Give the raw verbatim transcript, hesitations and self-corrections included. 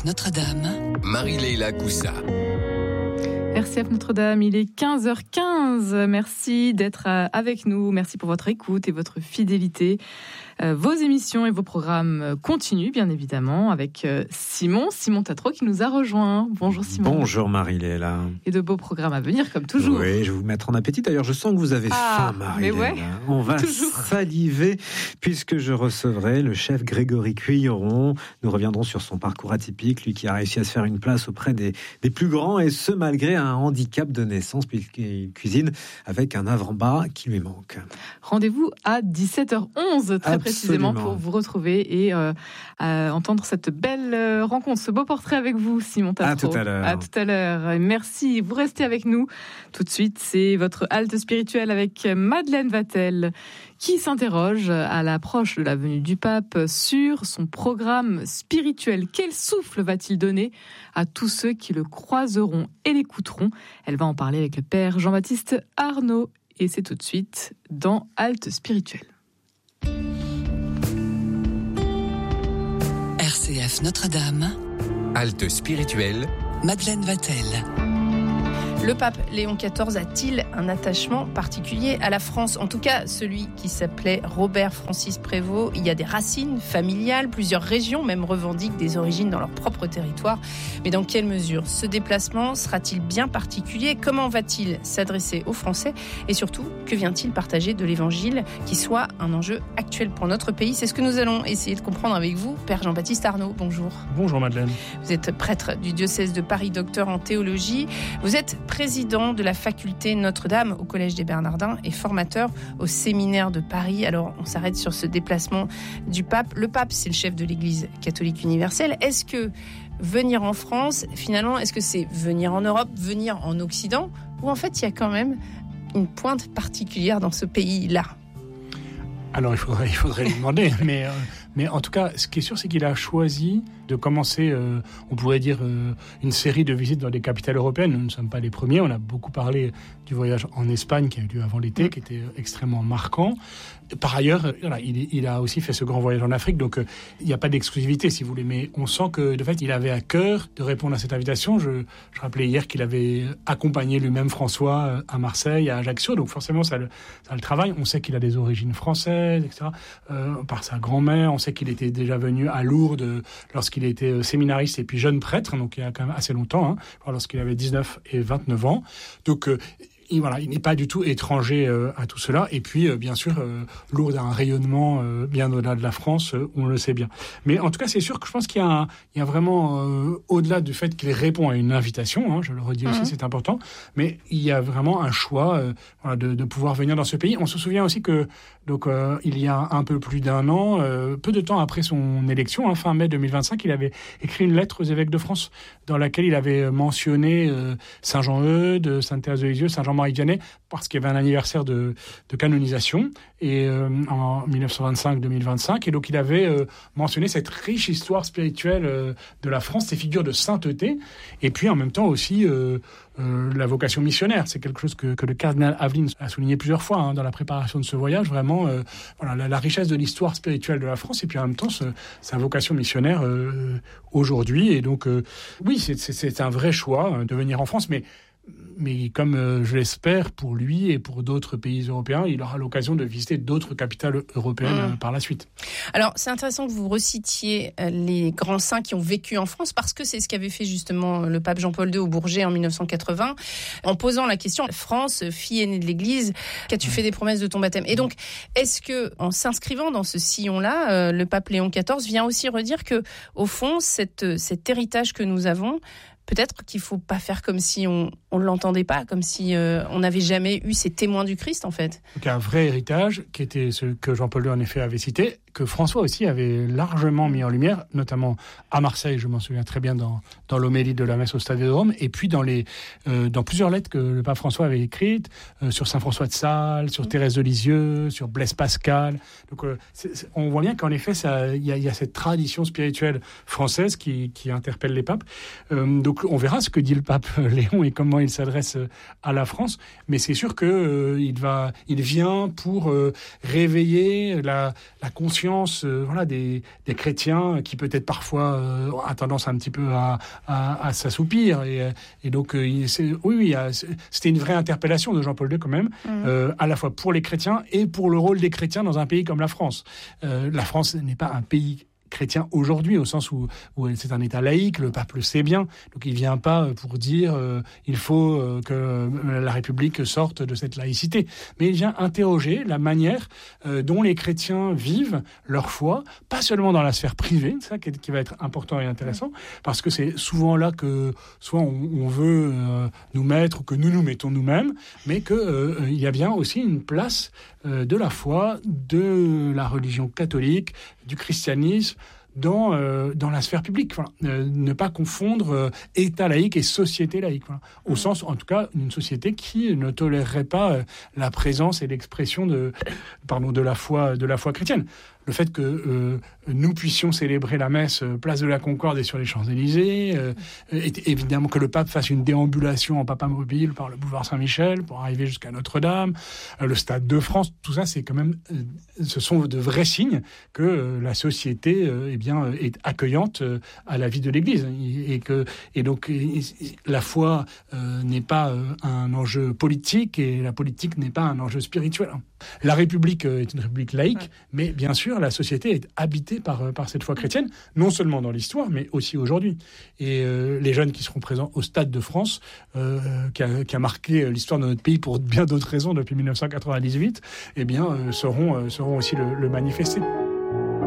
F Notre-Dame, Marie-Leila Coussa. R C F Notre-Dame, il est quinze heures quinze. Merci d'être avec nous. Merci pour votre écoute et votre fidélité. Vos émissions et vos programmes continuent, bien évidemment, avec Simon, Simon Tatro qui nous a rejoint. Bonjour Simon. Bonjour Marie-Leila. Et de beaux programmes à venir, comme toujours. Oui, je vais vous mettre en appétit. D'ailleurs, je sens que vous avez ah, faim, Marie-Leila. Ouais, On va toujours. saliver, puisque je recevrai le chef Grégory Cuilleron. Nous reviendrons sur son parcours atypique, lui qui a réussi à se faire une place auprès des, des plus grands, et ce, malgré un handicap de naissance, puisqu'il cuisine avec un avant-bras qui lui manque. Rendez-vous à dix-sept heures onze, très Absolument. précisément, pour vous retrouver et euh, entendre cette belle rencontre, ce beau portrait avec vous, Simon Tatro. À tout à l'heure. À tout à l'heure. Merci. Vous restez avec nous. Tout de suite, c'est votre halte spirituelle avec Madeleine Vatel, qui s'interroge à l'approche de la venue du pape sur son programme spirituel. Quel souffle va-t-il donner à tous ceux qui le croiseront et l'écouteront? Elle va en parler avec le père Jean-Baptiste Arnaud. Et c'est tout de suite dans Halte spirituelle. R C F Notre-Dame, Halte spirituelle, Madeleine Vatel. Le pape Léon quatorze a-t-il un attachement particulier à la France ? En tout cas, celui qui s'appelait Robert Francis Prévost. Il y a des racines familiales, plusieurs régions même revendiquent des origines dans leur propre territoire. Mais dans quelle mesure ce déplacement sera-t-il bien particulier ? Comment va-t-il s'adresser aux Français ? Et surtout, que vient-il partager de l'Évangile qui soit un enjeu actuel pour notre pays ? C'est ce que nous allons essayer de comprendre avec vous. Père Jean-Baptiste Arnaud, bonjour. Bonjour Madeleine. Vous êtes prêtre du diocèse de Paris, docteur en théologie. Vous êtes président de la faculté Notre-Dame au Collège des Bernardins et formateur au séminaire de Paris. Alors, on s'arrête sur ce déplacement du pape. Le pape, c'est le chef de l'Église catholique universelle. Est-ce que venir en France, finalement, est-ce que c'est venir en Europe, venir en Occident, ou en fait, il y a quand même une pointe particulière dans ce pays-là ? Alors, il faudrait, il faudrait lui demander, mais, euh, mais en tout cas, ce qui est sûr, c'est qu'il a choisi de commencer, euh, on pourrait dire, euh, une série de visites dans des capitales européennes. Nous ne sommes pas les premiers. On a beaucoup parlé du voyage en Espagne qui a eu lieu avant l'été, qui était extrêmement marquant. Par ailleurs, euh, voilà, il, il a aussi fait ce grand voyage en Afrique, donc euh, il n'y a pas d'exclusivité, si vous voulez, mais on sent que, de fait, il avait à cœur de répondre à cette invitation. Je, je rappelais hier qu'il avait accompagné lui-même François à Marseille, à Ajaccio, donc forcément, ça le, ça le travaille. On sait qu'il a des origines françaises, et cetera, euh, par sa grand-mère. On sait qu'il était déjà venu à Lourdes lorsqu'il était séminariste et puis jeune prêtre, donc il y a quand même assez longtemps, hein, lorsqu'il avait dix-neuf et vingt-neuf ans. Donc, euh, Et voilà, il n'est pas du tout étranger euh, à tout cela. Et puis, euh, bien sûr, euh, Lourdes a un rayonnement euh, bien au-delà de la France, euh, on le sait bien. Mais en tout cas, c'est sûr que je pense qu'il y a, un, il y a vraiment, euh, au-delà du fait qu'il répond à une invitation, hein, je le redis aussi, mmh. c'est important, mais il y a vraiment un choix euh, voilà, de, de pouvoir venir dans ce pays. On se souvient aussi que, donc, euh, il y a un peu plus d'un an, euh, peu de temps après son élection, hein, fin mai deux mille vingt-cinq, il avait écrit une lettre aux évêques de France dans laquelle il avait mentionné euh, Saint-Jean-Eudes, Sainte-Thérèse de Lisieux, Saint-Jean-Marie Vianney, parce qu'il y avait un anniversaire de, de canonisation et, euh, en dix-neuf cent vingt-cinq deux mille vingt-cinq. Et donc, il avait euh, mentionné cette riche histoire spirituelle euh, de la France, ces figures de sainteté, et puis en même temps aussi euh, euh, la vocation missionnaire. C'est quelque chose que, que le cardinal Aveline a souligné plusieurs fois hein, dans la préparation de ce voyage, vraiment euh, voilà, la, la richesse de l'histoire spirituelle de la France, et puis en même temps ce, sa vocation missionnaire euh, aujourd'hui. Et donc, euh, oui, c'est, c'est, c'est un vrai choix hein, de venir en France, mais Mais comme euh, je l'espère pour lui et pour d'autres pays européens, il aura l'occasion de visiter d'autres capitales européennes mmh. euh, par la suite. Alors, c'est intéressant que vous recitiez euh, les grands saints qui ont vécu en France, parce que c'est ce qu'avait fait justement le pape Jean-Paul deux au Bourget en dix-neuf cent quatre-vingts, en posant la question « France, fille aînée de l'Église, qu'as-tu mmh. fait des promesses de ton baptême ?» Et donc, est-ce que, en s'inscrivant dans ce sillon-là, euh, le pape Léon quatorze vient aussi redire que, au fond, cette, cet héritage que nous avons, peut-être qu'il ne faut pas faire comme si on ne l'entendait pas, comme si euh, on n'avait jamais eu ces témoins du Christ, en fait. Donc, un vrai héritage, qui était ce que Jean-Paul deux, en effet, avait cité, que François aussi avait largement mis en lumière, notamment à Marseille, je m'en souviens très bien, dans, dans l'homélie de la messe au Stade de Rome, et puis dans, les, euh, dans plusieurs lettres que le pape François avait écrites, euh, sur Saint François de Sales, sur Thérèse de Lisieux, sur Blaise Pascal. Donc, euh, c'est, c'est, on voit bien qu'en effet, il y, y a cette tradition spirituelle française qui, qui interpelle les papes. Euh, donc, on verra ce que dit le pape Léon et comment il s'adresse à la France, mais c'est sûr qu'il euh, va, il vient pour euh, réveiller la, la conscience conscience, euh, voilà, des, des chrétiens qui peut-être parfois euh, a tendance un petit peu à, à, à s'assoupir. Et, et donc, euh, c'est, oui, oui, c'était une vraie interpellation de Jean-Paul deux quand même, mmh. euh, à la fois pour les chrétiens et pour le rôle des chrétiens dans un pays comme la France. Euh, la France n'est pas un pays chrétien aujourd'hui, au sens où, où c'est un État laïque, le pape le sait bien, donc il ne vient pas pour dire euh, il faut euh, que la République sorte de cette laïcité, mais il vient interroger la manière euh, dont les chrétiens vivent leur foi, pas seulement dans la sphère privée, c'est ça qui, qui va être important et intéressant, parce que c'est souvent là que soit on, on veut euh, nous mettre, ou que nous nous mettons nous-mêmes, mais qu'il euh, y a bien aussi une place euh, de la foi, de la religion catholique, du christianisme, dans, euh, dans la sphère publique. Voilà. Euh, ne pas confondre euh, État laïque et société laïque. Voilà. Au mmh. sens, en tout cas, d'une société qui ne tolérerait pas euh, la présence et l'expression de, pardon, de, la foi, de la foi chrétienne. Le fait que euh, nous puissions célébrer la messe euh, place de la Concorde et sur les Champs-Élysées, euh, et, évidemment que le pape fasse une déambulation en papamobile par le boulevard Saint-Michel pour arriver jusqu'à Notre-Dame, euh, le Stade de France, tout ça, c'est quand même, euh, ce sont de vrais signes que euh, la société euh, eh bien, est accueillante euh, à la vie de l'Église, et, et que et donc et, et, la foi euh, n'est pas euh, un enjeu politique et la politique n'est pas un enjeu spirituel. La République euh, est une République laïque, ouais. mais bien sûr, la société est habitée par, par cette foi chrétienne, non seulement dans l'histoire, mais aussi aujourd'hui. Et euh, les jeunes qui seront présents au Stade de France, euh, qui, a, qui a marqué l'histoire de notre pays pour bien d'autres raisons depuis dix-neuf cent quatre-vingt-dix-huit, eh bien, euh, seront, euh, seront aussi le, le manifester.